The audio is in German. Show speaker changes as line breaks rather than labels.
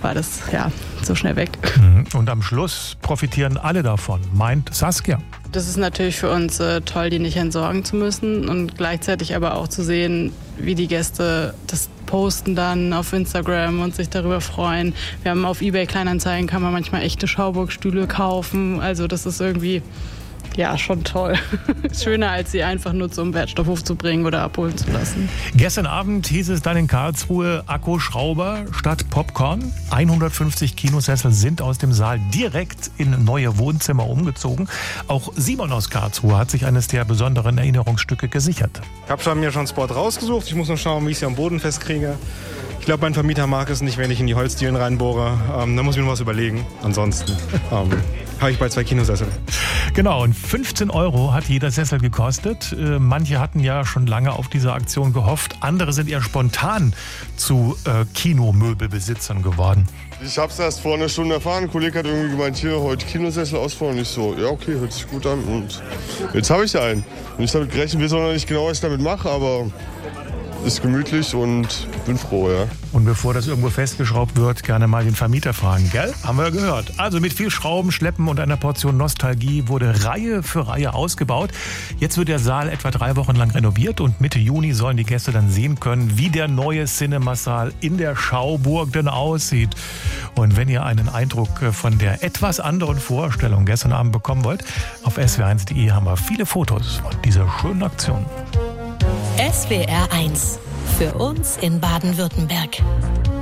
war das so schnell weg.
Und am Schluss profitieren alle davon, meint Saskia.
Das ist natürlich für uns toll, die nicht entsorgen zu müssen und gleichzeitig aber auch zu sehen, wie die Gäste das posten dann auf Instagram und sich darüber freuen. Wir haben auf eBay Kleinanzeigen, kann man manchmal echte Schauburg-Stühle kaufen. Also das ist irgendwie schon toll. Schöner, als sie einfach nur zum Wertstoffhof zu bringen oder abholen zu lassen.
Gestern Abend hieß es dann in Karlsruhe Akkuschrauber statt Popcorn. 150 Kinosessel sind aus dem Saal direkt in neue Wohnzimmer umgezogen. Auch Simon aus Karlsruhe hat sich eines der besonderen Erinnerungsstücke gesichert.
Ich habe mir schon einen Spot rausgesucht. Ich muss noch schauen, wie ich sie am Boden festkriege. Ich glaube, mein Vermieter mag es nicht, wenn ich in die Holzdielen reinbohre. Da muss ich mir noch was überlegen. Ansonsten habe ich bei 2 Kinosesseln.
Genau, und 15 € hat jeder Sessel gekostet. Manche hatten ja schon lange auf diese Aktion gehofft. Andere sind eher spontan zu Kinomöbelbesitzern geworden.
Ich habe es erst vor einer Stunde erfahren. Ein Kollege hat irgendwie gemeint, hier, heute Kinosessel ausfahren. Und ich so, ja okay, hört sich gut an. Und jetzt habe ich einen. Und ich damit gerechnet, weiß auch noch nicht genau, was ich damit mache, aber ist gemütlich und bin froh, ja.
Und bevor das irgendwo festgeschraubt wird, gerne mal den Vermieter fragen, gell? Haben wir ja gehört. Also mit viel Schrauben, Schleppen und einer Portion Nostalgie wurde Reihe für Reihe ausgebaut. Jetzt wird der Saal etwa 3 Wochen lang renoviert und Mitte Juni sollen die Gäste dann sehen können, wie der neue Cinema-Saal in der Schauburg denn aussieht. Und wenn ihr einen Eindruck von der etwas anderen Vorstellung gestern Abend bekommen wollt, auf swr1.de haben wir viele Fotos von dieser schönen Aktion.
SWR 1 für uns in Baden-Württemberg.